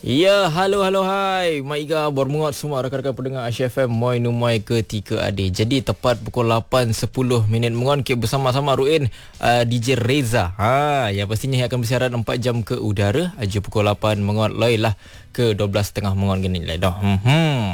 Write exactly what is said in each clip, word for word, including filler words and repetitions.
Ya, halo, halo, hai. Mak Iga, bermungut semua rakan-rakan pendengar Aisyah F M Moi Numai ketika adik. Jadi tepat pukul lapan sepuluh minit mengon kita bersama-sama Ruin uh, D J Reza. Ha, yang pastinya akan bersiaran empat jam ke udara. Aja pukul lapan mengon lai lah ke dua belas tiga puluh mengon gini lah dah. Hmm.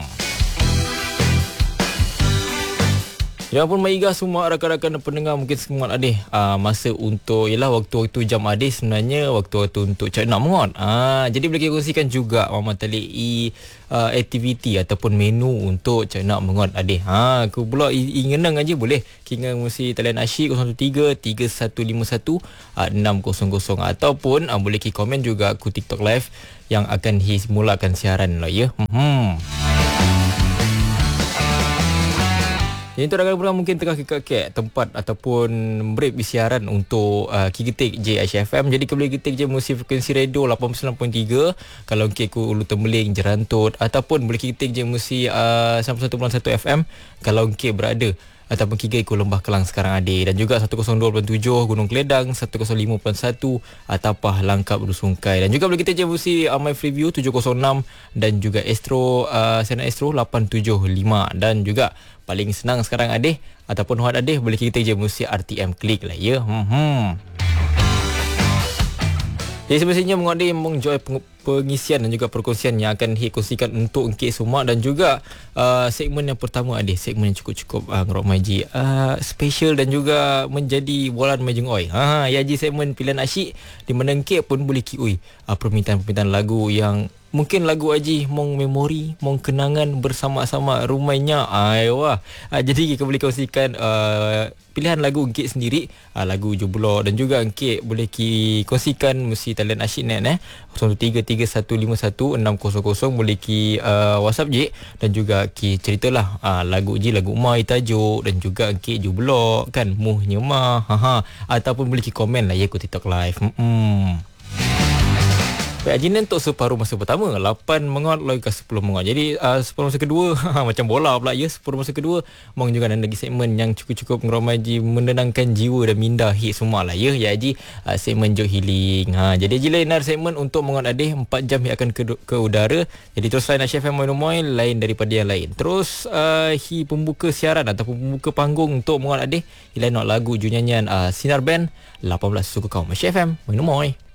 Ya pun Maiga semua rakan-rakan dan pendengar mungkin semua ada uh, masa untuk ialah waktu-waktu jam adik sebenarnya waktu-waktu untuk cak nak mengon. Ah, jadi boleh kita kongsikan juga Mama Talik i uh, aktiviti ataupun menu untuk cak nak mengon adik. Ha, aku pula ingenang aja boleh. Kinga mesti talian asyik kosong tiga tiga satu lima satu enam kosong kosong ataupun uh, boleh kita komen juga aku TikTok live yang akan his mulakan siaran lah ya. Hmm. Yang itu rakan-rakan mungkin tengah kekak tempat ataupun break bersiaran untuk uh, Kigetik J Aisyah F M. Jadi kau boleh ketik je musim frekuensi radio lapan puluh sembilan perpuluhan tiga kalau ke ku Ulu Tembeling, Jerantut, ataupun boleh ketik je musim uh, sembilan puluh satu perpuluhan satu F M kalau ke berada ataupun Kigai ku Lembah Kelang sekarang ada, dan juga seratus dua perpuluhan tujuh Gunung Keledang, seratus lima perpuluhan satu Atapah Langkap Rusungkai, dan juga boleh kita je musim uh, My Freeview tujuh kosong enam dan juga Astro uh, Siaran Astro lapan tujuh lima, dan juga paling senang sekarang adeh ataupun Huat adeh boleh kita je musim R T M Klik lah ya. Hmm. hmm. Jadi semestinya mengadih mengenjoy pengisian dan juga perkongsian yang akan dikongsikan untuk Encik semua, dan juga uh, segmen yang pertama ada segmen yang cukup-cukup uh, ngerok maji uh, special dan juga menjadi bolan majeng oi. Ha ya ji segmen pilihan asyik di mana Encik pun boleh kiui uh, permintaan-permintaan lagu yang mungkin lagu Aji mong memori, mong kenangan bersama-sama rumainya. Aiwah. Uh, jadi kita boleh kongsikan uh, pilihan lagu Encik sendiri, uh, lagu Jublo, dan juga Encik boleh ki kongsikan mesti talian asyik net eh kosong tiga tiga satu lima satu enam kosong kosong, boleh ki uh, WhatsApp je, dan juga ki ceritalah uh, lagu je lagu Mai tajuk, dan juga Encik Jublo kan muhnya mah ha ha, ataupun boleh ki komen lah ya ku TikTok live. Hmm. Baik, Haji untuk separuh masa pertama lapan mengot lagi ke sepuluh mengot. Jadi uh, separuh masa kedua macam bola pula ya. Separuh masa kedua mong juga ada lagi segmen yang cukup-cukup ngerom Haji menenangkan jiwa dan minda hit semua lah ya. Ya Haji uh, segmen Joe Healing. Ha, jadi Haji lain ada segmen untuk mengot adeh empat jam yang akan ke, ke udara. Jadi terus lain Aisyah F M Moy lain daripada yang lain. Terus uh, hi pembuka siaran ataupun pembuka panggung untuk mengot adeh lain nak lagu junyanyian uh, Sinar Band lapan belas suku kaum Aisyah F M Moy.